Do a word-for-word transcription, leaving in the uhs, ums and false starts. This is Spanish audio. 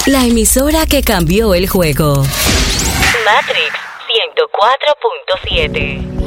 La emisora que cambió el juego. Matrix ciento cuatro punto siete.